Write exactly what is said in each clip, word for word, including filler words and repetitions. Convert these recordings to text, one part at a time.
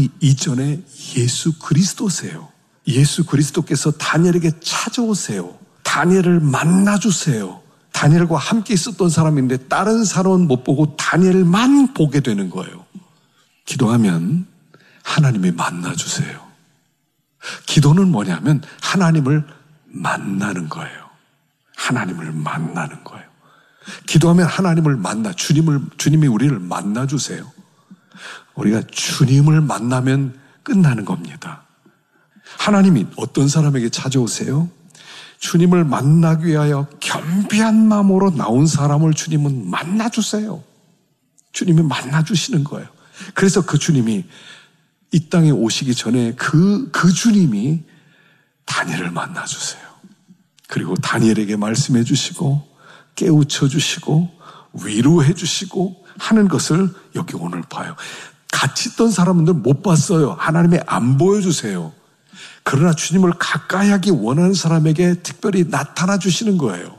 하기 이전에 예수 그리스도세요. 예수 그리스도께서 다니엘에게 찾아오세요. 다니엘을 만나주세요. 다니엘과 함께 있었던 사람인데 다른 사람은 못 보고 다니엘만 보게 되는 거예요. 기도하면 하나님이 만나주세요. 기도는 뭐냐면 하나님을 만나는 거예요. 하나님을 만나는 거예요. 기도하면 하나님을 만나, 주님을, 주님이 우리를 만나주세요. 우리가 주님을 만나면 끝나는 겁니다. 하나님이 어떤 사람에게 찾아오세요? 주님을 만나기 위하여 겸비한 마음으로 나온 사람을 주님은 만나주세요. 주님이 만나주시는 거예요. 그래서 그 주님이 이 땅에 오시기 전에 그, 그 주님이 다니엘을 만나주세요. 그리고 다니엘에게 말씀해 주시고 깨우쳐 주시고 위로해 주시고 하는 것을 여기 오늘 봐요. 같이 있던 사람들 못 봤어요. 하나님이 안 보여주세요. 그러나 주님을 가까이 하기 원하는 사람에게 특별히 나타나 주시는 거예요.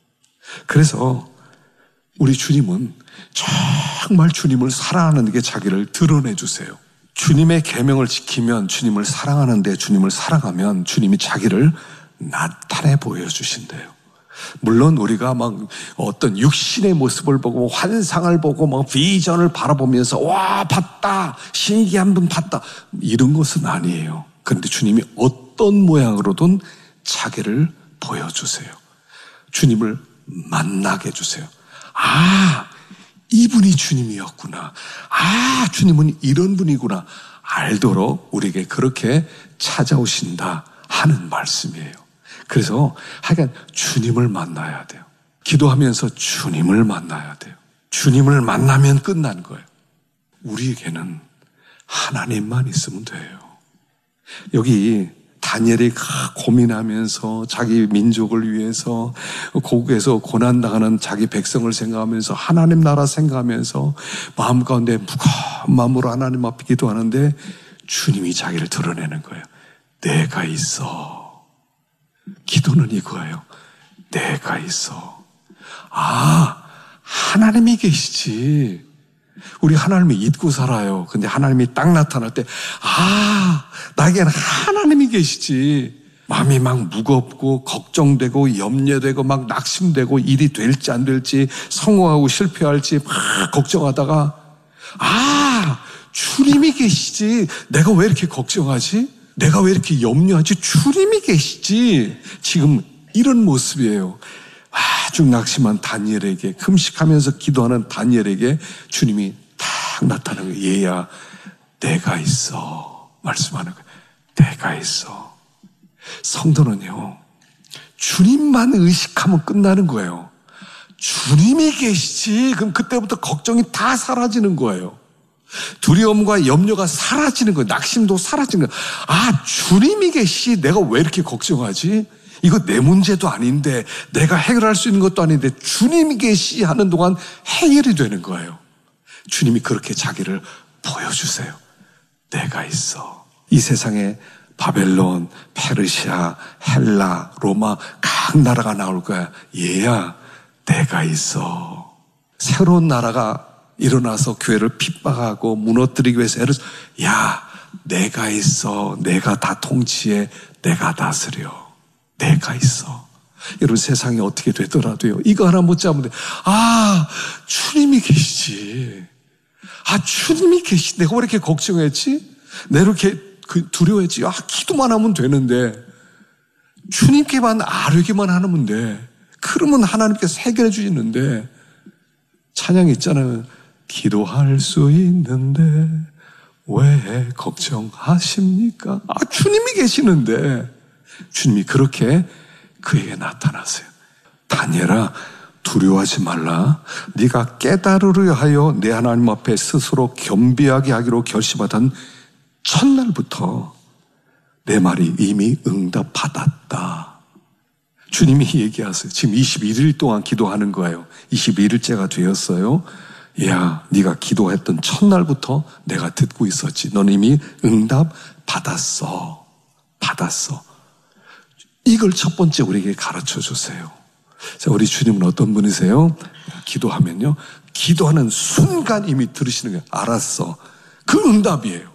그래서 우리 주님은 정말 주님을 사랑하는 게 자기를 드러내 주세요. 주님의 계명을 지키면 주님을 사랑하는데 주님을 사랑하면 주님이 자기를 나타내 보여주신대요. 물론 우리가 막 어떤 육신의 모습을 보고 환상을 보고 막 비전을 바라보면서 와 봤다 신기한 분 봤다 이런 것은 아니에요. 그런데 주님이 어떤 모양으로든 자기를 보여주세요. 주님을 만나게 해주세요. 아 이분이 주님이었구나. 아 주님은 이런 분이구나 알도록 우리에게 그렇게 찾아오신다 하는 말씀이에요. 그래서 하여간 주님을 만나야 돼요. 기도하면서 주님을 만나야 돼요. 주님을 만나면 끝난 거예요. 우리에게는 하나님만 있으면 돼요. 여기 다니엘이 고민하면서 자기 민족을 위해서 고국에서 고난당하는 자기 백성을 생각하면서 하나님 나라 생각하면서 마음 가운데 무거운 마음으로 하나님 앞에 기도하는데 주님이 자기를 드러내는 거예요. 내가 있어. 기도는 이거예요. 내가 있어. 아, 하나님이 계시지. 우리 하나님을 잊고 살아요. 근데 하나님이 딱 나타날 때, 아, 나에게는 하나님이 계시지. 마음이 막 무겁고, 걱정되고, 염려되고, 막 낙심되고, 일이 될지 안 될지, 성공하고 실패할지 막 걱정하다가, 아, 주님이 계시지. 내가 왜 이렇게 걱정하지? 내가 왜 이렇게 염려하지? 주님이 계시지. 지금 이런 모습이에요. 아주 낙심한 다니엘에게, 금식하면서 기도하는 다니엘에게 주님이 딱 나타나는 거예요. 얘야, 내가 있어. 말씀하는 거예요. 내가 있어. 성도는요, 주님만 의식하면 끝나는 거예요. 주님이 계시지. 그럼 그때부터 걱정이 다 사라지는 거예요. 두려움과 염려가 사라지는 거예요. 낙심도 사라지는 거예요. 아, 주님이 계시. 내가 왜 이렇게 걱정하지? 이거 내 문제도 아닌데, 내가 해결할 수 있는 것도 아닌데 주님이 계시 하는 동안 해결이 되는 거예요. 주님이 그렇게 자기를 보여주세요. 내가 있어. 이 세상에 바벨론, 페르시아, 헬라, 로마 각 나라가 나올 거야. 얘야, 내가 있어. 새로운 나라가 일어나서 교회를 핍박하고 무너뜨리기 위해서 애를 써. 야, 내가 있어. 내가 다 통치해. 내가 다스려. 내가 있어. 여러분, 세상이 어떻게 되더라도요, 이거 하나 못 잡으면 돼. 아, 주님이 계시지. 아, 주님이 계시. 내가 왜 이렇게 걱정했지? 내가 이렇게 두려워했지? 아, 기도만 하면 되는데, 주님께만 아뢰기만 하면 돼. 그러면 하나님께서 해결해 주시는데, 찬양 있잖아요. 기도할 수 있는데 왜 걱정하십니까? 아, 주님이 계시는데. 주님이 그렇게 그에게 나타나세요. 다니엘아, 두려워하지 말라. 네가 깨달으려 하여 내 하나님 앞에 스스로 겸비하게 하기로 결심하던 첫날부터 내 말이 이미 응답받았다. 주님이 얘기하세요. 지금 이십일 일 동안 기도하는 거예요. 이십일 일째가 되었어요. 야, 네가 기도했던 첫날부터 내가 듣고 있었지. 너는 이미 응답 받았어. 받았어. 이걸 첫 번째 우리에게 가르쳐 주세요. 자, 우리 주님은 어떤 분이세요? 기도하면요, 기도하는 순간 이미 들으시는 거예요. 알았어. 그 응답이에요.